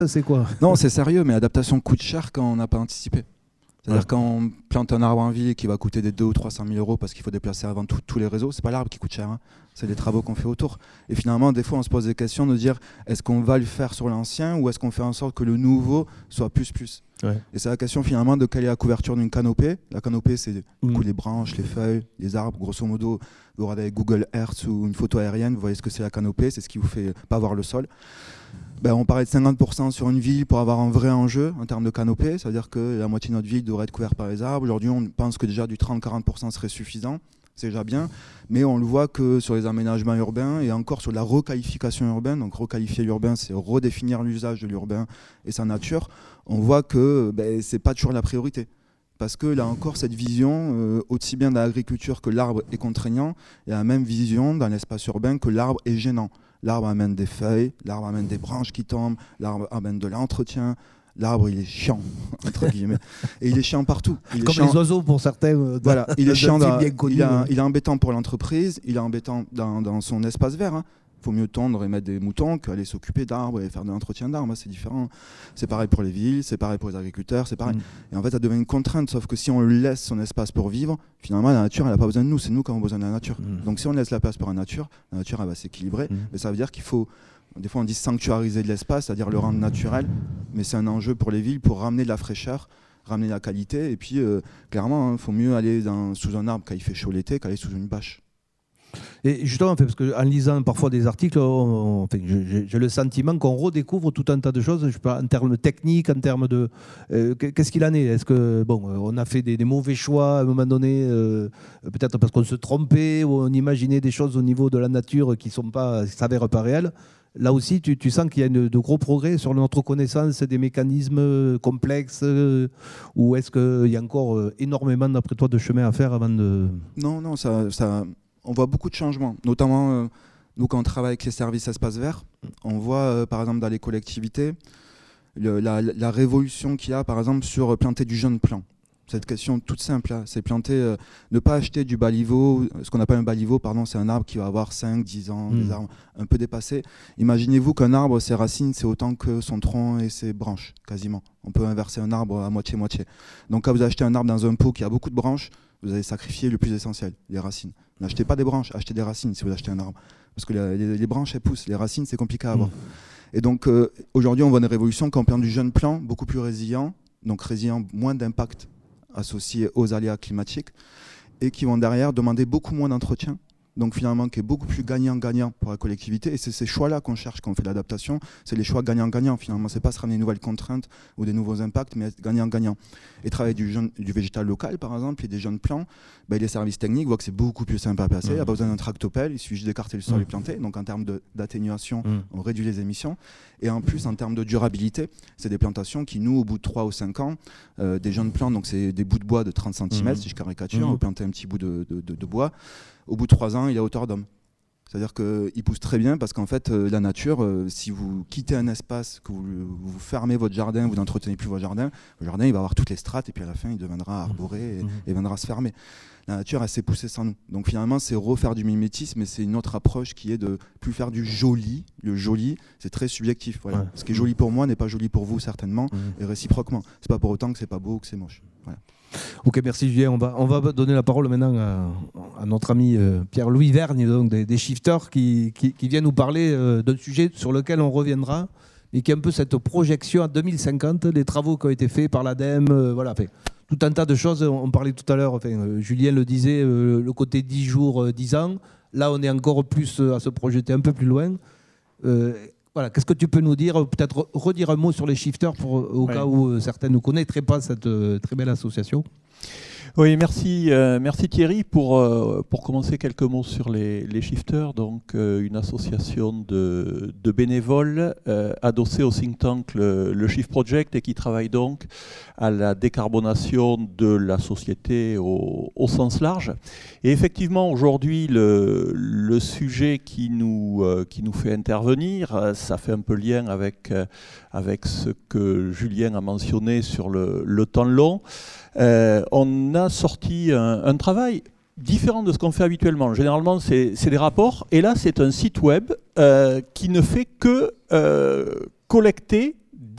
C'est quoi? Non, c'est sérieux, mais l'adaptation coûte cher quand on n'a pas anticipé. C'est-à-dire quand on plante un arbre en ville qui va coûter des 200 ou 300 000 euros parce qu'il faut déplacer avant tout tous les réseaux, c'est pas l'arbre qui coûte cher, hein. C'est les travaux qu'on fait autour. Et finalement, des fois, on se pose des questions de dire est-ce qu'on va le faire sur l'ancien ou est-ce qu'on fait en sorte que le nouveau soit plus. Et c'est la question finalement de quelle est la couverture d'une canopée. La canopée, c'est du coup, les branches, les feuilles, les arbres. Grosso modo, vous regardez avec Google Earth ou une photo aérienne, vous voyez ce que c'est la canopée, c'est ce qui vous fait pas voir le sol. On parlait de 50% sur une ville pour avoir un vrai enjeu en termes de canopée, c'est-à-dire que la moitié de notre ville devrait être couverte par les arbres. Aujourd'hui, on pense que déjà du 30-40% serait suffisant, c'est déjà bien, mais on le voit que sur les aménagements urbains et encore sur la requalification urbaine, donc requalifier l'urbain, c'est redéfinir l'usage de l'urbain et sa nature, on voit que c'est pas toujours la priorité. Parce que là encore, cette vision, aussi bien dans l'agriculture que l'arbre est contraignant, il y a la même vision dans l'espace urbain que l'arbre est gênant. L'arbre amène des feuilles, l'arbre amène des branches qui tombent, l'arbre amène de l'entretien. L'arbre, il est chiant, entre guillemets. Et il est chiant partout. Il est comme chiant... les oiseaux pour certains. Voilà, il est chiant. Il est embêtant pour l'entreprise, il est embêtant dans son espace vert. Hein. Faut mieux tondre et mettre des moutons qu'aller s'occuper d'arbres et faire de l'entretien d'arbres. C'est différent. C'est pareil pour les villes, c'est pareil pour les agriculteurs, c'est pareil. Et en fait, ça devient une contrainte. Sauf que si on laisse son espace pour vivre, finalement, la nature, elle n'a pas besoin de nous. C'est nous qui avons besoin de la nature. Donc, si on laisse la place pour la nature, elle va s'équilibrer. Mais ça veut dire qu'il faut, des fois, on dit sanctuariser de l'espace, c'est-à-dire le rendre naturel. Mais c'est un enjeu pour les villes pour ramener de la fraîcheur, ramener de la qualité. Et puis, clairement, il faut mieux aller sous un arbre quand il fait chaud l'été qu'aller sous une bâche. Et justement, parce qu'en lisant parfois des articles, j'ai le sentiment qu'on redécouvre tout un tas de choses, je sais pas, en termes techniques, en termes de... qu'est-ce qu'il en est? Est-ce que, on a fait des mauvais choix à un moment donné, peut-être parce qu'on se trompait, ou on imaginait des choses au niveau de la nature qui s'avèrent pas réelles? Là aussi, tu sens qu'il y a de gros progrès sur notre connaissance des mécanismes complexes, ou est-ce qu'il y a encore énormément, d'après toi, de chemin à faire avant de... Non, on voit beaucoup de changements, notamment nous quand on travaille avec les services espaces verts, on voit par exemple dans les collectivités la révolution qu'il y a par exemple sur planter du jeune plant. Cette question toute simple, là, c'est planter, ne pas acheter du baliveau, ce qu'on appelle un baliveau, c'est un arbre qui va avoir 5-10 ans, des arbres un peu dépassés. Imaginez-vous qu'un arbre, ses racines, c'est autant que son tronc et ses branches, quasiment. On peut inverser un arbre à moitié-moitié. Donc quand vous achetez un arbre dans un pot qui a beaucoup de branches, vous allez sacrifier le plus essentiel, les racines. N'achetez pas des branches, achetez des racines si vous achetez un arbre. Parce que les branches, elles poussent, les racines, c'est compliqué à avoir. Et donc aujourd'hui, on voit une révolution quand on plante du jeune plant, beaucoup plus résilient, donc résilient, moins d'impact associés aux aléas climatiques, et qui vont derrière demander beaucoup moins d'entretien, donc finalement qui est beaucoup plus gagnant-gagnant pour la collectivité. Et c'est ces choix-là qu'on cherche quand on fait l'adaptation, c'est les choix gagnant-gagnant finalement. C'est pas se ramener de nouvelles contraintes ou des nouveaux impacts, mais être gagnant-gagnant. Et travailler du végétal local par exemple, et des jeunes plants, les services techniques voient que c'est beaucoup plus simple à placer, il n'y a pas besoin d'un tractopelle, il suffit juste d'écarter le sol et planter. Donc en termes d'atténuation, on réduit les émissions. Et en plus, en termes de durabilité, c'est des plantations qui, nous, au bout de 3 ou 5 ans, des jeunes plants, donc c'est des bouts de bois de 30 cm, si je caricature, vous plantez un petit bout de bois, au bout de 3 ans, il est à hauteur d'homme. C'est-à-dire qu'il pousse très bien parce qu'en fait, la nature, si vous quittez un espace, que vous fermez votre jardin, vous n'entretenez plus votre jardin, il va avoir toutes les strates et puis à la fin, il deviendra arboré et viendra se fermer. La nature, elle s'est poussée sans nous. Donc finalement, c'est refaire du mimétisme, mais c'est une autre approche qui est de plus faire du joli. Le joli, c'est très subjectif. Voilà. Ce qui est joli pour moi n'est pas joli pour vous, certainement, et réciproquement. C'est pas pour autant que c'est pas beau ou que c'est moche. Voilà. Ok, merci Julien. On va donner la parole maintenant à notre ami Pierre-Louis Vergne, donc des shifters, qui vient nous parler d'un sujet sur lequel on reviendra, et qui est un peu cette projection à 2050, des travaux qui ont été faits par l'ADEME, tout un tas de choses. On parlait tout à l'heure, Julien le disait, le côté 10 jours, 10 ans. Là, on est encore plus à se projeter un peu plus loin. Qu'est-ce que tu peux nous dire? Peut-être redire un mot sur les shifters au cas où certains ne connaîtraient pas cette très belle association. Oui, merci Thierry. Pour commencer, quelques mots sur les shifters, donc une association de bénévoles adossée au think tank le Shift Project, et qui travaille donc à la décarbonation de la société au sens large. Et effectivement, aujourd'hui, le sujet qui nous fait intervenir, ça fait un peu lien avec ce que Julien a mentionné sur le temps long. On a sorti un travail différent de ce qu'on fait habituellement. Généralement, c'est des rapports. Et là, c'est un site web qui ne fait que collecter